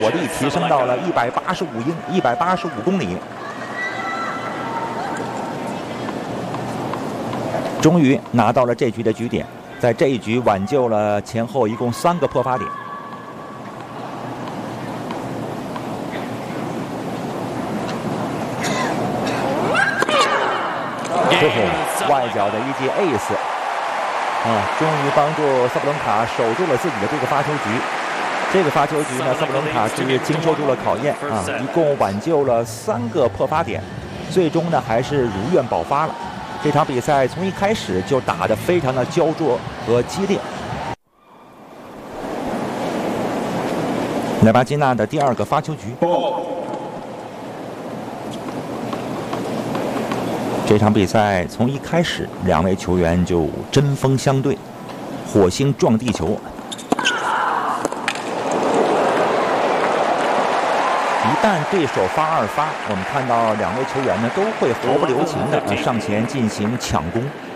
火力提升到了185公里。终于拿到了这局的局点，在这一局挽救了前后一共3个破发点。最后外角的一记 ace。 终于帮助萨布伦卡守住了自己的这个发球局。这个发球局呢，萨布伦卡是经受住了考验一共挽救了3个破发点，最终呢还是如愿爆发了。这场比赛从一开始就打得非常的焦灼和激烈。莱巴金纳的第2个发球局。这场比赛从一开始，2位球员就针锋相对，火星撞地球。一旦对手发2发，我们看到2位球员呢都会毫不留情的上前进行抢攻。